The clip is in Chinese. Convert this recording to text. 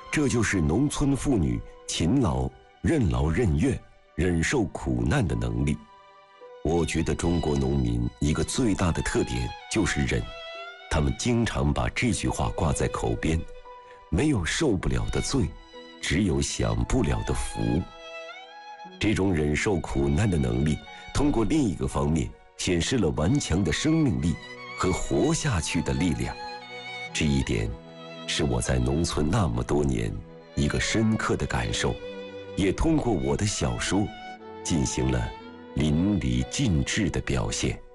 这就是农村妇女勤劳、任劳任怨、忍受苦难的能力。我觉得中国农民一个最大的特点就是忍，他们经常把这句话挂在口边，没有受不了的罪，只有享不了的福。这种忍受苦难的能力，通过另一个方面显示了顽强的生命力和活下去的力量。这一点是我在农村那么多年一个深刻的感受，也通过我的小说进行了淋漓尽致的表现。